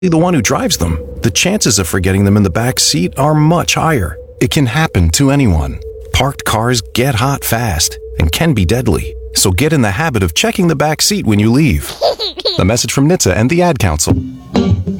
the one who drives them, the chances of forgetting them in the back seat are much higher. It can happen to anyone. Parked cars get hot fast and can be deadly. So get in the habit of checking the back seat when you leave. A message from NHTSA and the Ad Council.